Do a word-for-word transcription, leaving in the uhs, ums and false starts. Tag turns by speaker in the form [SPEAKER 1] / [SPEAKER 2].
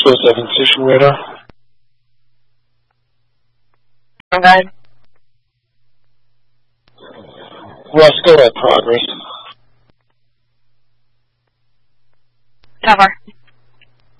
[SPEAKER 1] four seven situator.
[SPEAKER 2] Okay.
[SPEAKER 1] Roscoe at progress.
[SPEAKER 2] Cover.